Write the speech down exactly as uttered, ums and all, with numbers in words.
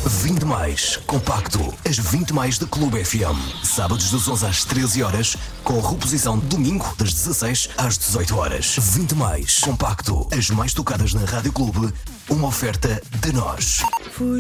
vinte mais compacto, as vinte mais da Clube F M. Sábados das onze às treze horas, com reposição domingo das dezasseis às dezoito horas. vinte mais compacto, as mais tocadas na Rádio Clube, uma oferta de nós. Fui